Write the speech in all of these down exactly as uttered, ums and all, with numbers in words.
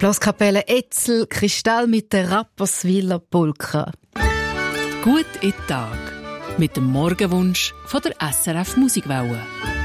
Blaskapelle Etzel, Kristall mit der Rapperswiller Polka. Gut in den Tag. Mit dem Morgenwunsch von der S R F Musikwelle.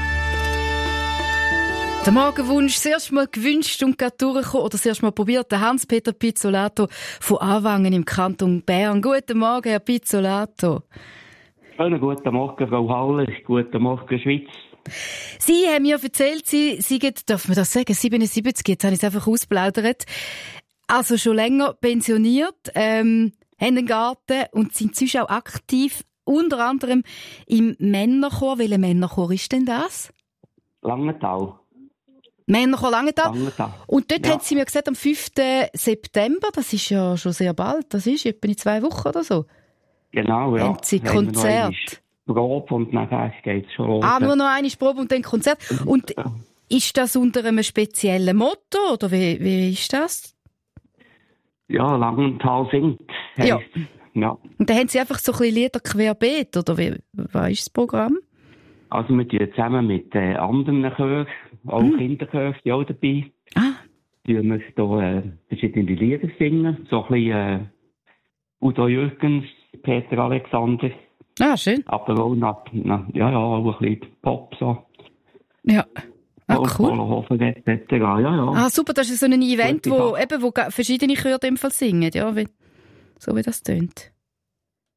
Der Morgenwunsch, das erste Mal gewünscht und gerade durchgekommen, oder das erste Mal probiert, der Hans-Peter Pizzolato von Awangen im Kanton Bern. Guten Morgen, Herr Pizzolato. Schönen guten Morgen, Frau Haller. Guten Morgen, Schweiz. Sie haben mir erzählt, Sie sind, darf man das sagen, siebenundsiebzig, jetzt habe ich es einfach ausplaudert, also schon länger pensioniert, ähm, haben einen Garten und sind sonst auch aktiv, unter anderem im Männerchor. Welcher Männerchor ist denn das? Langenthal. Männerchor Langenthal. Langenthal. Und dort ja. hat sie mir gesagt, am fünften September, das ist ja schon sehr bald, das ist etwa in zwei Wochen oder so. Genau, ja. Haben Sie Konzert? Probe und nachher geht es schon los. Ah, nur noch eine Probe und dann Konzert. Und ist das unter einem speziellen Motto, oder wie, wie ist das? Ja, Langenthal singt. Ja. ja. Und dann haben Sie einfach so ein bisschen Lieder querbeet, oder wie, was ist das Programm? Also wir tun zusammen mit äh, anderen Chören, auch hm. Kinderchören, die auch dabei. Ah. Tun wir hier äh, verschiedene Lieder singen. So ein bisschen äh, Udo Jürgens, Peter Alexander. Ah, schön. Aber auch nach, nach, ja, ja, auch ein bisschen Pop, so. Ja. Ah, cool. Hofen et cetera. Ja, ja. Ah, super, das ist so ein Event, wo, eben, wo verschiedene Chöre in dem Fall singen, ja, wie, so wie das tönt.